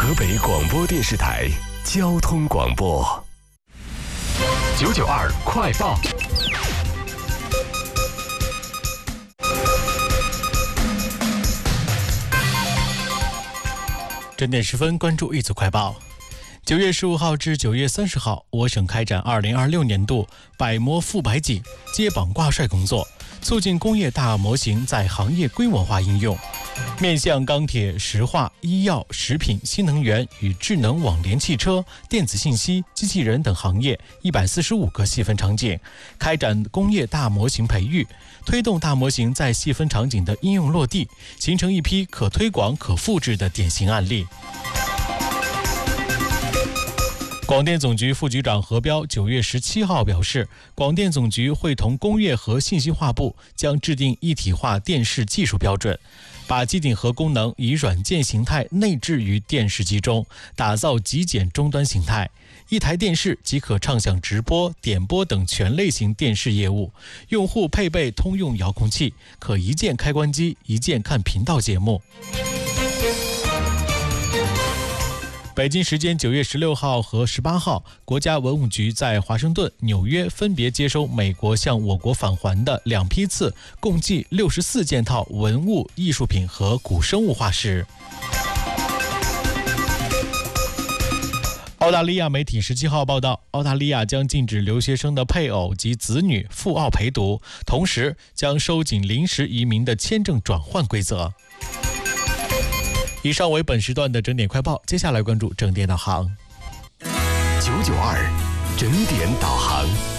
河北广播电视台交通广播992快报。 10点10分，关注一组快报。9月15号至9月30号，我省开展2026年度百模复百景接榜挂帅工作，促进工业大模型在行业规模化应用。面向钢铁、石化、医药、食品、新能源与智能网联汽车、电子信息、机器人等行业145个细分场景，开展工业大模型培育，推动大模型在细分场景的应用落地，形成一批可推广、可复制的典型案例。广电总局副局长何彪9月17号表示，广电总局会同工业和信息化部将制定一体化电视技术标准，把机顶盒功能以软件形态内置于电视机中，打造极简终端形态。一台电视即可畅享直播、点播等全类型电视业务，用户配备通用遥控器，可一键开关机、一键看频道节目。北京时间9月16号和18号，国家文物局在华盛顿、纽约分别接收美国向我国返还的2批次，共计64件套文物、艺术品和古生物化石。澳大利亚媒体17号报道，澳大利亚将禁止留学生的配偶及子女赴澳陪读，同时将收紧临时移民的签证转换规则。以上为本时段的整点快报，接下来关注整点导航。 992整点导航。